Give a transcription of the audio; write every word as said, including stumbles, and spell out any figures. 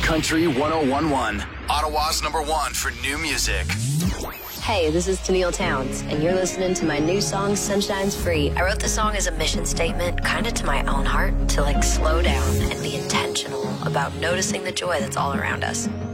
Country one oh one one, Ottawa's number one for new music. Hey, this is Tennille Towns, and you're listening to my new song, Sunshine's Free. I wrote the song as a mission statement, kind of to my own heart, to like slow down and be intentional about noticing the joy that's all around us.